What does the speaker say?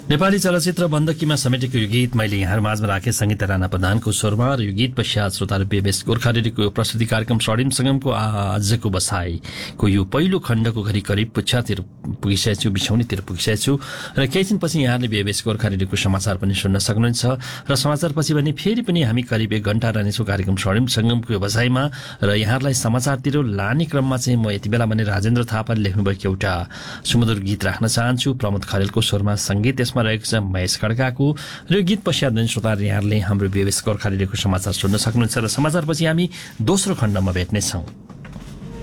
नेपाली चलचित्र बन्दकीमा समेटेको यो गीत मैले यहाँहरू माझमा राखेँ संगीत राणा प्रधानको स्वरमा र यो गीत पश्चात श्रोताहरू बेबेस गोर्खा रेडियोको प्रस्तुति कार्यक्रम स्वर्णिम संगमको आजको बसाईको यो पहिलो खण्डको घरि करिब पुच्छातिर पुगिसकेको छु, बिछौनीतिर पुगिसकेको छु र केही दिनपछि यहाँले बेबेस गोर्खा रेडियोको समाचार पनि सुन्न सक्नुहुन्छ र समाचारपछि भने फेरि पनि हामी करिब 1 घण्टा रहनेछौँ कार्यक्रम स्वर्णिम संगमको बसाईमा र यहाँहरूलाई समाचारतिर लाने क्रममा चाहिँ म यति बेला भने राजेन्द्र थापाले लेख्नुभएको एउटा सुमधुर गीत राख्न चाहन्छु। प्रमोद खरेलको स्वरमा संगीत यसमा रहेको छ महेश खड्काको र यो गीत पश्चात श्रोताहरू यहाँहरूले हाम्रो बेबेस गोर्खा रेडियोको समाचार सुन्न सक्नुहुन्छ र समाचारपछि हामी दोस्रो खण्डमा भेट्नेछौँ।